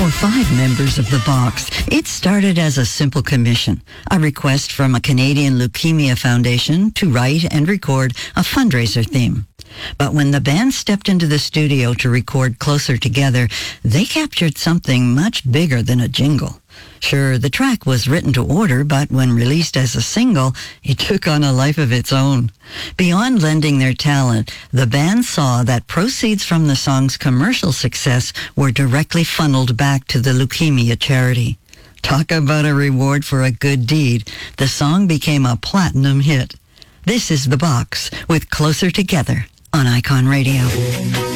For 5 members of the Box, it started as a simple commission, a request from a Canadian Leukemia Foundation to write and record a fundraiser theme. But when the band stepped into the studio to record Closer Together, they captured something much bigger than a jingle. Sure, the track was written to order, but when released as a single, it took on a life of its own. Beyond lending their talent, the band saw that proceeds from the song's commercial success were directly funneled back to the leukemia charity. Talk about a reward for a good deed. The song became a platinum hit. This is The Box with Closer Together on Icon Radio.